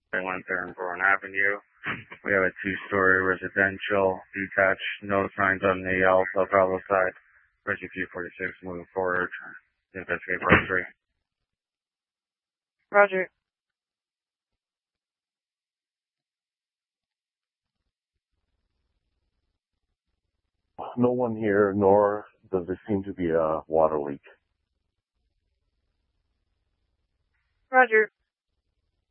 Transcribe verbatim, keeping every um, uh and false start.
I went there on Bourne Avenue. We have a two-story residential, detached, no signs on the L Del Bravo side. Rescue Q forty-six moving forward. Investigate part three. Roger. No one here, nor does there seem to be a water leak. Roger.